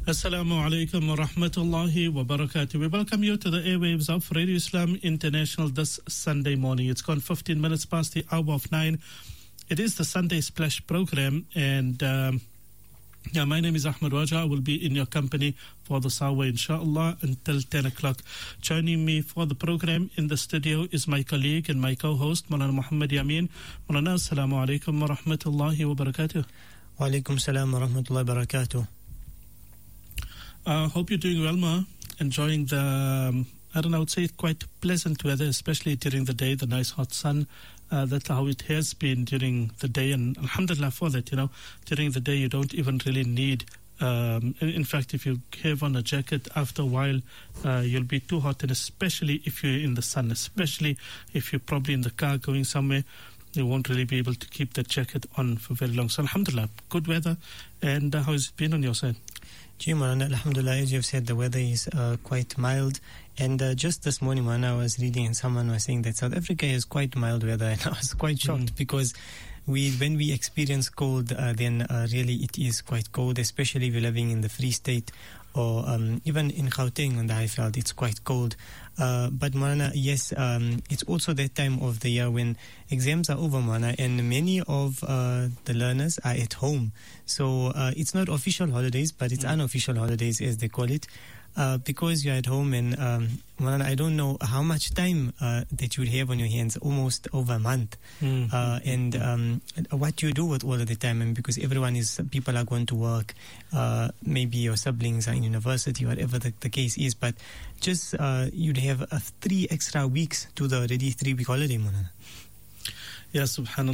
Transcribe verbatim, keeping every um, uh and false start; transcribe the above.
Assalamu alaikum wa rahmatullahi wa barakatuh. We welcome you to the airwaves of Radio Islam International this Sunday morning. It's gone fifteen minutes past the hour of nine. It is the Sunday Splash program, and um, yeah, my name is Ahmed Raja. I will be in your company for this hour, inshallah, until ten o'clock. Joining me for the program in the studio is my colleague and my co-host, Maulana Muhammad Yamin. Maulana, assalamu alaikum wa rahmatullahi wa barakatuh. Wa alaikum salam wa rahmatullahi wa barakatuh. I uh, hope you're doing well, Ma. Enjoying the, um, I don't know, I would say quite pleasant weather, especially during the day, the nice hot sun. Uh, that's how it has been during the day. And alhamdulillah for that, you know, during the day you don't even really need, um, in, in fact, if you have on a jacket, after a while uh, you'll be too hot. And especially if you're in the sun, especially if you're probably in the car going somewhere, you won't really be able to keep that jacket on for very long. So alhamdulillah, good weather. And uh, how has it been on your side? Gee, Maulana, alhamdulillah, as you've said, the weather is uh, quite mild. And uh, just this morning, Maulana, I was reading and someone was saying that South Africa has quite mild weather. And I was quite shocked mm. because we, when we experience cold, uh, then uh, really it is quite cold, especially if you're living in the Free State or um, even in Gauteng on the Highveld, it's quite cold. Uh, but Maulana, yes, um, it's also that time of the year when exams are over, Maulana, and many of uh, the learners are at home. So uh, it's not official holidays, but it's mm. unofficial holidays, as they call it. Uh, because you're at home and um, Maulana, I don't know how much time uh, that you would have on your hands, almost over a month. Mm. Uh, and um, what you do with all of the time, and because everyone is, people are going to work, uh, maybe your siblings are in university, whatever the, the case is, but just uh, you'd have uh, three extra weeks to the already three-week holiday, Maulana. Yeah, subhanAllah.